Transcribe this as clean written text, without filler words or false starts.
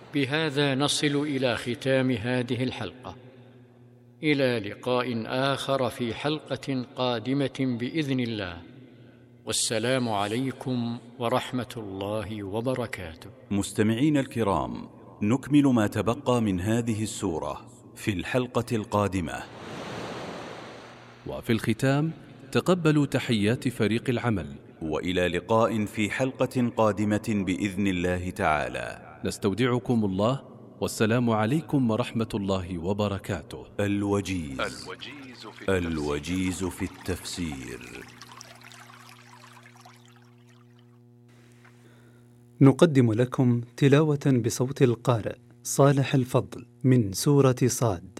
بهذا نصل إلى ختام هذه الحلقة. إلى لقاء آخر في حلقة قادمة بإذن الله، والسلام عليكم ورحمة الله وبركاته. مستمعين الكرام، نكمل ما تبقى من هذه السورة في الحلقة القادمة. وفي الختام تقبلوا تحيات فريق العمل، وإلى لقاء في حلقة قادمة بإذن الله تعالى. نستودعكم الله، والسلام عليكم ورحمة الله وبركاته. الوجيز في التفسير. نقدم لكم تلاوة بصوت القارئ صالح الفضل من سورة صاد.